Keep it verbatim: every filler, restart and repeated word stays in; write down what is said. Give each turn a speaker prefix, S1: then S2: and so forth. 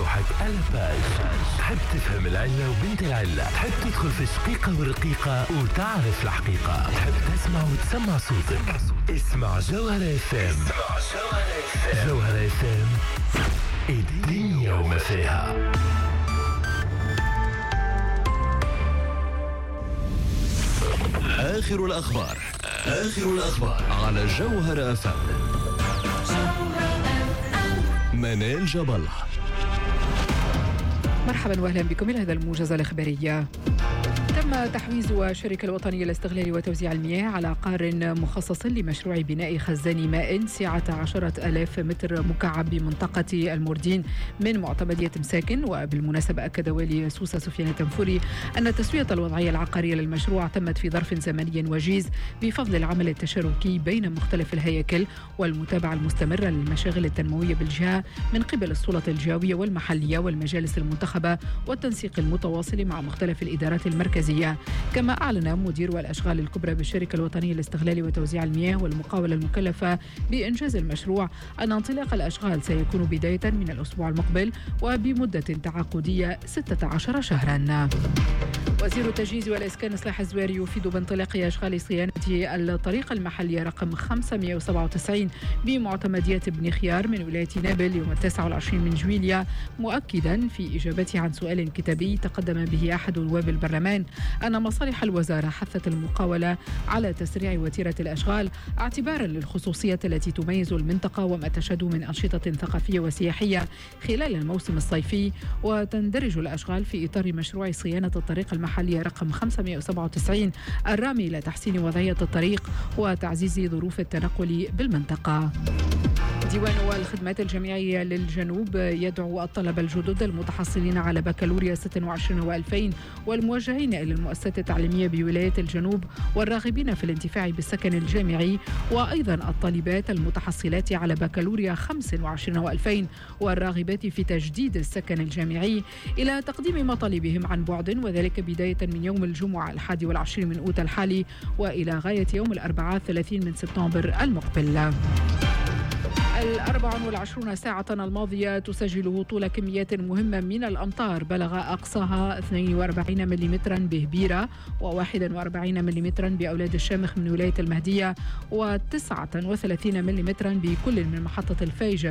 S1: روحك ألباج. تحب تفهم العلة وبنت العلة، تحب تدخل في شقيقة ورقيقة وتعرف الحقيقة، تحب تسمع وتسمع صوتك. اسمع جوهرة اف ام. جوهرة اف ام، الدنيا وما فيها. آخر الأخبار آخر الأخبار على جوهرة اف ام. منال جبل.
S2: مرحبا واهلا بكم الى هذا الموجز الاخباري. تم تحويز الشركة الوطنية لاستغلال وتوزيع المياه على عقار مخصص لمشروع بناء خزان ماء سعة عشرة آلاف متر مكعب بمنطقة الموردين من معتمدية مساكن. وبالمناسبة أكد والي سوسة سفيان التنفوري أن التسوية الوضعية العقارية للمشروع تمت في ظرف زمني وجيز بفضل العمل التشاركي بين مختلف الهياكل والمتابعة المستمرة للمشاغل التنموية بالجهة من قبل السلطة الجهوية والمحلية والمجالس المنتخبة والتنسيق المتواصل مع مختلف الإدارات المركزية. كما أعلن مدير الأشغال الكبرى بالشركة الوطنية لاستغلال وتوزيع المياه والمقاولة المكلفة بإنجاز المشروع أن انطلاق الأشغال سيكون بداية من الأسبوع المقبل وبمدة تعاقدية ستة عشر شهرا. وزير التجهيز والإسكان إصلاح الزواري يفيد بانطلاق أشغال صيانة الطريق المحلي رقم خمسمائة وسبعة وتسعين بمعتمدية ابن خيار من ولاية نابل يوم التاسع والعشرين من جويليا، مؤكدا في إجابته عن سؤال كتابي تقدم به أحد نواب البرلمان أن مصالح الوزارة حثت المقاولة على تسريع وتيرة الأشغال اعتبارا للخصوصية التي تميز المنطقة وما تشهد من أنشطة ثقافية وسياحية خلال الموسم الصيفي. وتندرج الأشغال في إطار مشروع صيانة الطريق المحلي رقم خمسمائة وسبعة وتسعين الرامي إلى تحسين وضعية الطريق وتعزيز ظروف التنقل بالمنطقة. ديوان الخدمات الجامعية للجنوب يدعو الطلبة الجدد المتحصلين على بكالوريا ستة وعشرين وألفين والموجهين إلى المؤسسات التعليمية بولاية الجنوب والراغبين في الانتفاع بالسكن الجامعي، وأيضا الطالبات المتحصلات على بكالوريا خمسة وعشرين وألفين والراغبات في تجديد السكن الجامعي إلى تقديم مطالبهم عن بعد، وذلك بداية من يوم الجمعة الحادي والعشرين من أوت الحالي وإلى غاية يوم الأربعاء الثلاثين من سبتمبر المقبل. الأربع والعشرون ساعة الماضية تسجل هطول كميات مهمة من الأمطار بلغ أقصاها اثنين وأربعين ملم بهبيرة وواحد وأربعين ملم بأولاد الشامخ من ولاية المهدية وتسعة وثلاثين ملم بكل من محطة الفيجة